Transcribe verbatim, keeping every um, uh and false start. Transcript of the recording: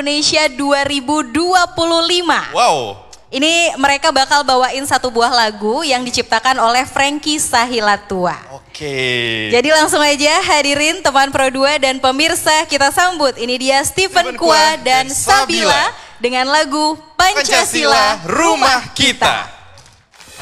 Indonesia dua ribu dua puluh lima. Wow. Ini mereka bakal bawain satu buah lagu yang diciptakan oleh Frankie Sahilatua. Oke. Jadi langsung aja hadirin teman Pro dua dan pemirsa, kita sambut. Ini dia Stephen Kwa dan Sabila dengan lagu Pancasila Rumah Kita.